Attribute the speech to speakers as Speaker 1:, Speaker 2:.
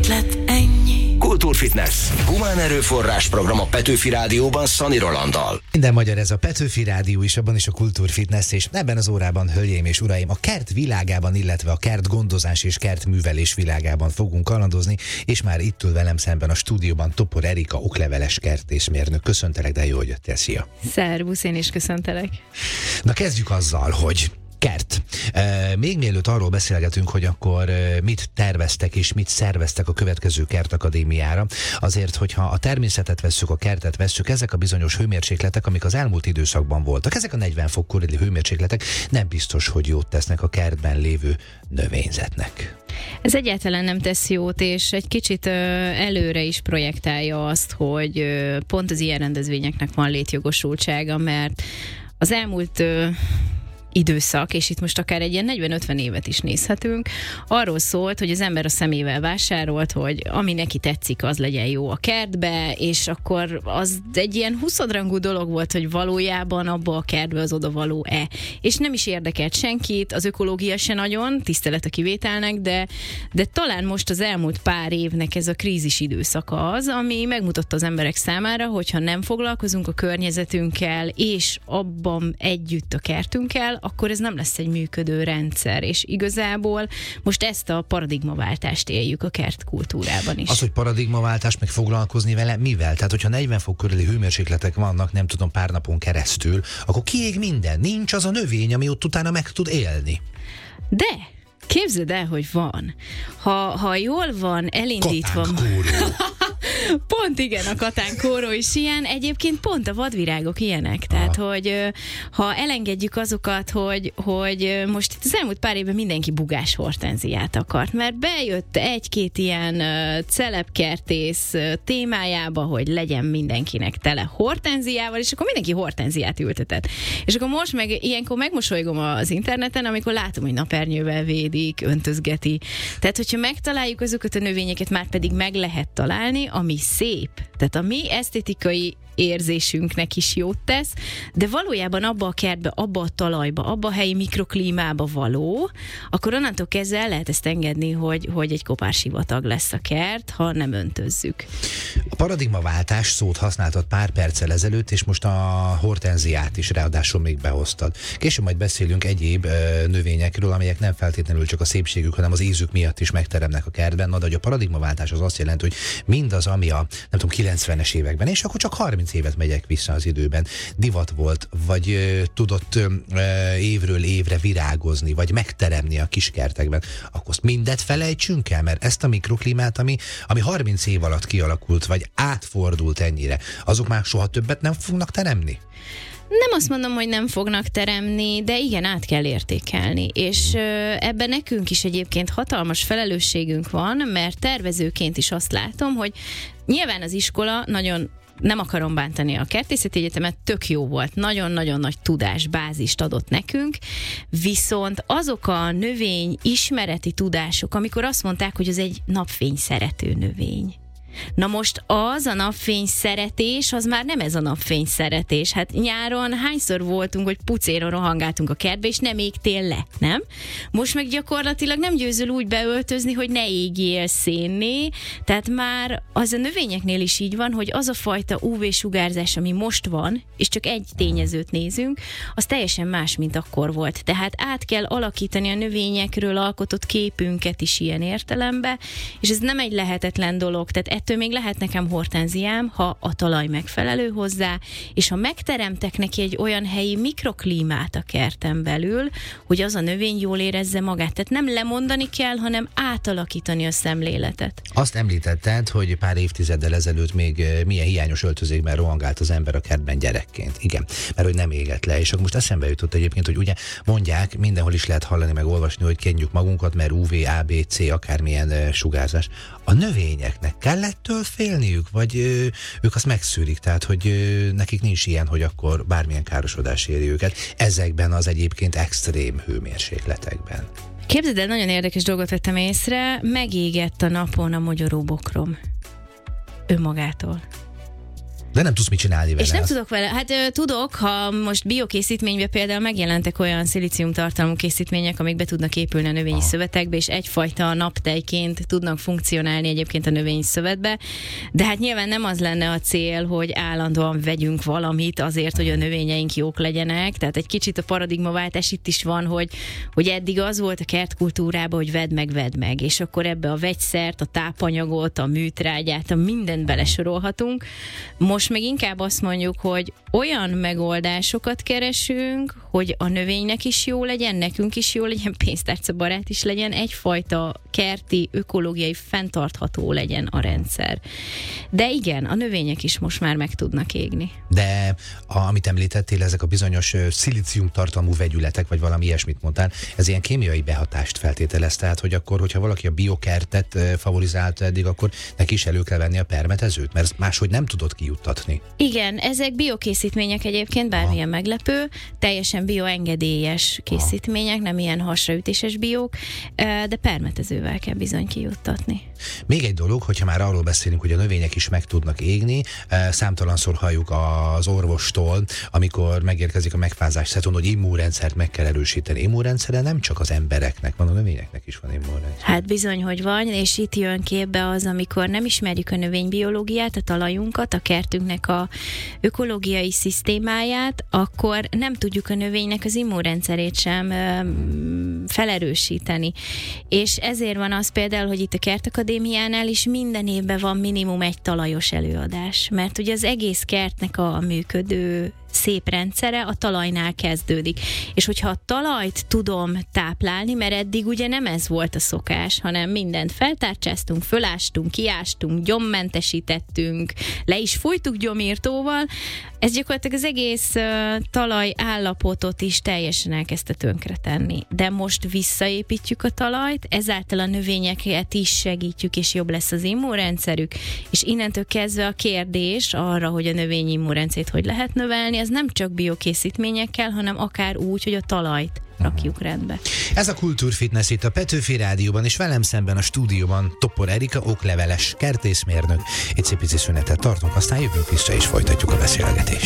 Speaker 1: ötlet, ennyi.
Speaker 2: Kultúrfitness. Humán erőforrás program a Petőfi Rádióban Szani Rolanddal.
Speaker 3: Minden magyar, ez a Petőfi Rádió is, abban is a Kultúrfitness, és ebben az órában, hölgyeim és uraim, a kert világában, illetve a kertgondozás és kertművelés világában fogunk kalandozni, és már itt ül velem szemben a stúdióban Topor Erika, okleveles kertészmérnök. Köszöntelek, de jó, hogy jöttél, szia!
Speaker 4: Szervusz, én is köszöntelek.
Speaker 3: Na kezdjük azzal, hogy kert. Még mielőtt arról beszélgetünk, hogy akkor mit terveztek és mit szerveztek a következő kertakadémiára, azért, hogyha a természetet vesszük, a kertet vesszük, ezek a bizonyos hőmérsékletek, amik az elmúlt időszakban voltak, ezek a 40 fok körüli hőmérsékletek nem biztos, hogy jót tesznek a kertben lévő növényzetnek.
Speaker 4: Ez egyáltalán nem tesz jót, és egy kicsit előre is projektálja azt, hogy pont az ilyen rendezvényeknek van létjogosultsága, mert az elmúlt időszak, és itt most akár egy ilyen 40-50 évet is nézhetünk, arról szólt, hogy az ember a szemével vásárolt, hogy ami neki tetszik, az legyen jó a kertbe, és akkor az egy ilyen huszodrangú dolog volt, hogy valójában abba a kertbe az odavaló-e. És nem is érdekelt senkit, az ökológia se nagyon, tisztelet a kivételnek, de talán most az elmúlt pár évnek ez a krízis időszaka az, ami megmutatta az emberek számára, hogyha nem foglalkozunk a környezetünkkel, és abban együtt a kertünkkel, akkor ez nem lesz egy működő rendszer, és igazából most ezt a paradigmaváltást éljük a kertkultúrában is.
Speaker 3: Az, hogy paradigmaváltás, meg foglalkozni vele, mivel? Tehát, hogyha 40 fok körüli hőmérsékletek vannak, nem tudom, pár napon keresztül, akkor kiég minden, nincs az a növény, ami ott utána meg tud élni.
Speaker 4: De képzeld el, hogy van. Ha jól van elindítva... Pont igen, a katánkóró is ilyen, egyébként pont a vadvirágok ilyenek, tehát hogy ha elengedjük azokat, hogy most itt az elmúlt pár évben mindenki bugás hortenziát akart, mert bejött egy-két ilyen celebkertész témájába, hogy legyen mindenkinek tele hortenziával, és akkor mindenki hortenziát ültetett. És akkor most meg ilyenkor megmosolygom az interneten, amikor látom, hogy napernyővel védik, öntözgeti. Tehát, hogyha megtaláljuk azokat a növényeket, már pedig meg lehet találni, ami szép, tehát a mi esztétikai érzésünknek is jót tesz, de valójában abba a kertbe, abba a talajba, abba a helyi mikroklímába való, akkor onnantól kezdve el lehet ezt engedni, hogy egy kopársivatag lesz a kert, ha nem öntözzük.
Speaker 3: A paradigmaváltás szót használtad pár perccel ezelőtt, és most a hortenziát is ráadásul még behoztad. Később majd beszélünk egyéb növényekről, amelyek nem feltétlenül csak a szépségük, hanem az ízük miatt is megteremnek a kertben. Na, de a paradigmaváltás az azt jelenti, hogy mindaz, ami a, nem tudom, 90-es években, és akkor csak 30 évet megyek vissza az időben, divat volt, vagy tudott évről évre virágozni, vagy megteremni a kiskertekben, akkor azt mindet felejtsünk el, mert ezt a mikroklímát, ami 30 év alatt kialakult, vagy átfordult ennyire, azok már soha többet nem fognak teremni?
Speaker 4: Nem azt mondom, hogy nem fognak teremni, de igen, át kell értékelni. És ebben nekünk is egyébként hatalmas felelősségünk van, mert tervezőként is azt látom, hogy nyilván az iskola nagyon, nem akarom bántani a kertészeti egyetemet, tök jó volt, nagyon-nagyon nagy tudás, bázist adott nekünk, viszont azok a növény ismereti tudások, amikor azt mondták, hogy az egy napfény szerető növény. Na most az a napfény szeretés, az már nem ez a napfény szeretés. Hát nyáron hányszor voltunk, hogy pucéron rohangáltunk a kertbe, és nem égtél le, nem? Most meg gyakorlatilag nem győzöl úgy beöltözni, hogy ne égjél szénné, tehát már az a növényeknél is így van, hogy az a fajta UV-sugárzás, ami most van, és csak egy tényezőt nézünk, az teljesen más, mint akkor volt. Tehát át kell alakítani a növényekről alkotott képünket is ilyen értelemben, és ez nem egy lehetetlen dolog, tehát ettől még lehet nekem hortenziám, ha a talaj megfelelő hozzá, és ha megteremtek neki egy olyan helyi mikroklímát a kerten belül, hogy az a növény jól érezze magát. Tehát nem lemondani kell, hanem átalakítani a szemléletet.
Speaker 3: Azt említetted, hogy pár évtizeddel ezelőtt még milyen hiányos öltözékben rohangált az ember a kertben gyerekként. Igen, mert hogy nem égett le. És akkor most eszembe jutott egyébként, hogy ugye mondják, mindenhol is lehet hallani meg olvasni, hogy kenjük magunkat, mert UV, ABC, akármilyen sugárzás. A növényeknek kell ettől félniük, vagy ők azt megszűrik, tehát hogy nekik nincs ilyen, hogy akkor bármilyen károsodás éri őket ezekben az egyébként extrém hőmérsékletekben.
Speaker 4: Képzeld el, nagyon érdekes dolgot vettem észre, megégett a napon a mogyoróbokrom. Önmagától.
Speaker 3: De nem tudsz mit csinálni vele.
Speaker 4: És nem tudok vele. Hát tudok, ha most biokészítményben például megjelentek olyan szilícium tartalmú készítmények, amik be tudnak épülni a növényi szövetekbe, és egyfajta naptejként tudnak funkcionálni egyébként a növényi szövetbe. De hát nyilván nem az lenne a cél, hogy állandóan vegyünk valamit azért, hogy a növényeink jók legyenek. Tehát egy kicsit a paradigmaváltás itt is van, hogy eddig az volt a kertkultúrában, hogy vedd meg, és akkor ebbe a vegyszert, a tápanyagot, a műtrágyát, a mindent belesorolhatunk. Most meg inkább azt mondjuk, hogy olyan megoldásokat keresünk, hogy a növénynek is jó legyen, nekünk is jó legyen, pénztárcabarát is legyen, egyfajta kerti, ökológiai, fenntartható legyen a rendszer. De igen, a növények is most már meg tudnak égni.
Speaker 3: De amit említettél, ezek a bizonyos szilícium tartalmú vegyületek, vagy valami ilyesmit mondtál, ez ilyen kémiai behatást feltételez, tehát hogy akkor, hogyha valaki a biokertet favorizálta eddig, akkor neki is elő kell venni a permetezőt, mert máshogy nem tudod kijuttatni.
Speaker 4: Igen, ezek biokészítmények egyébként, bármilyen meglepő, teljesen bioengedélyes készítmények, nem ilyen hasraütéses biók, de permetezővel kell bizony kijuttatni.
Speaker 3: Még egy dolog, hogyha már arról beszélünk, hogy a növények is meg tudnak égni, számtalanszor halljuk az orvostól, amikor megérkezik a megfázás szezon, hogy immunrendszert meg kell erősíteni. Immunrendszere nem csak az embereknek van, a növényeknek is van immunrendszer.
Speaker 4: Hát bizony, hogy van, és itt jön képbe az, amikor nem ismerjük a növénybiológiát, a talajunkat, a kertünknek a ökológiai szisztémáját, akkor nem tudjuk a növénynek az immunrendszerét sem felerősíteni. És ezért van az például, hogy itt a Kertakadémiánál is minden évben van minimum egy talajos előadás, mert ugye az egész kertnek a működő szép rendszere a talajnál kezdődik. És hogyha a talajt tudom táplálni, mert eddig ugye nem ez volt a szokás, hanem mindent feltárcsáztunk, fölástunk, kiástunk, gyommentesítettünk, le is fújtuk gyomírtóval, ez gyakorlatilag az egész talaj állapotot is teljesen elkezdte tönkretenni. De most visszaépítjük a talajt, ezáltal a növényeket is segítjük, és jobb lesz az immunrendszerük, és innentől kezdve a kérdés arra, hogy a növény immunrendszerét hogy lehet növelni, ez nem csak biokészítményekkel, hanem akár úgy, hogy a talajt rakjuk rendbe.
Speaker 3: Ez a Kultúrfitness itt a Petőfi Rádióban, és velem szemben a stúdióban Topor Erika, okleveles kertészmérnök. Egy szép pici szünetet tartunk, aztán jövünk vissza és folytatjuk a beszélgetést.